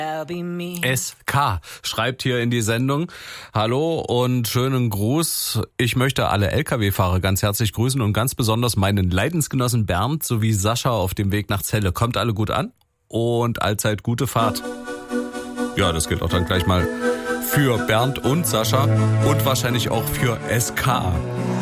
SK schreibt hier in die Sendung: Hallo und schönen Gruß. Ich möchte alle Lkw-Fahrer ganz herzlich grüßen und ganz besonders meinen Leidensgenossen Bernd sowie Sascha auf dem Weg nach Celle. Kommt alle gut an und allzeit gute Fahrt. Ja, das gilt auch dann gleich mal für Bernd und Sascha und wahrscheinlich auch für SK.